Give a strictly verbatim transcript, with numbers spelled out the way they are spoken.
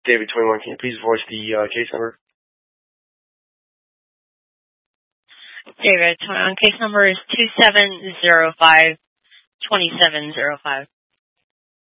David twenty-one, can you please voice the uh, case number? David twenty-one, case number is two seven zero five two seven zero five.